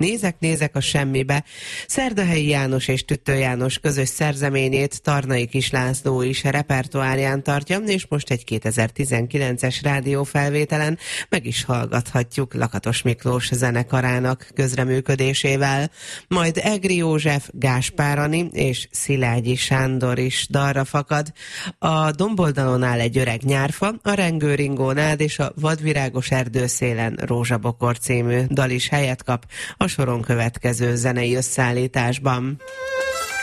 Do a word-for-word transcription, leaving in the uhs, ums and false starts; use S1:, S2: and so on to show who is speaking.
S1: Nézek-nézek a semmibe. Szerdahelyi János és Tüttő János közös szerzeményét Tarnai Kis László is repertoárján tartja, és most egy kétezer-tizenkilences rádiófelvételen meg is hallgathatjuk Lakatos Miklós zenekarának közreműködésével. Majd Egri József, Gáspár Ani és Szilágyi Sándor is dalra fakad. A domboldalon áll egy öreg nyárfa, a Rengő ringónád és a Vadvirágos erdőszélen Rózsabokor című dal is helyet kap a soron következő zenei összeállításban.